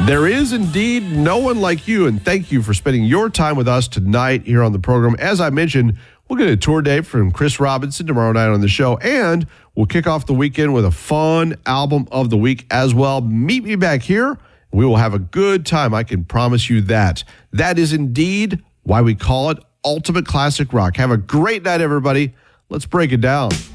There is indeed no one like you, and thank you for spending your time with us tonight here on the program. As I mentioned, we'll get a tour date from Chris Robinson tomorrow night on the show, and we'll kick off the weekend with a fun album of the week as well. Meet me back here. We will have a good time. I can promise you that. That is indeed why we call it Ultimate Classic Rock. Have a great night, everybody. Let's break it down.